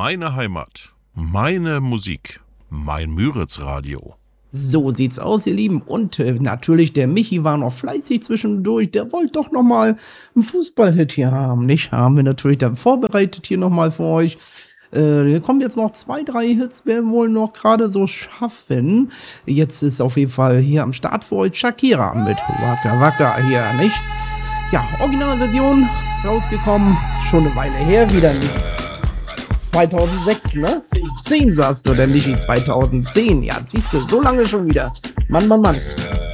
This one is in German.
Meine Heimat, meine Musik, mein Müritz-Radio. So sieht's aus, ihr Lieben. Und natürlich, der Michi war noch fleißig zwischendurch. Der wollte doch noch mal einen Fußballhit hier haben, nicht? Haben wir natürlich dann vorbereitet hier noch mal für euch. Hier kommen jetzt noch 2, 3 Hits, werden wohl noch gerade so schaffen. Jetzt ist auf jeden Fall hier am Start für euch Shakira mit Waka Waka hier, nicht? Ja, Originalversion rausgekommen, schon eine Weile her wieder, nicht? 2006, ne? 10 sagst du, der Michi, 2010. Ja, siehst du, so lange schon wieder. Mann, Mann, Mann.